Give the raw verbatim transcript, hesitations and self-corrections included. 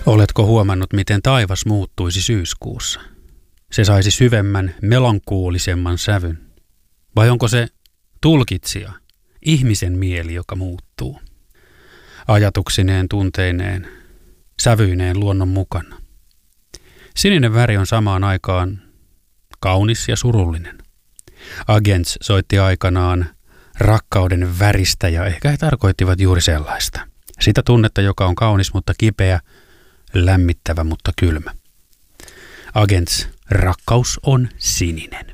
Oletko huomannut, miten taivas muuttuisi syyskuussa? Se saisi syvemmän, melankoolisemman sävyn. Vai onko se tulkitsija, ihmisen mieli, joka muuttuu? Ajatuksineen, tunteineen, sävyineen luonnon mukana. Sininen väri on samaan aikaan kaunis ja surullinen. Agents soitti aikanaan rakkauden väristä ja ehkä he tarkoittivat juuri sellaista. Sitä tunnetta, joka on kaunis, mutta kipeä, lämmittävä, mutta kylmä. Agents, rakkaus on sininen.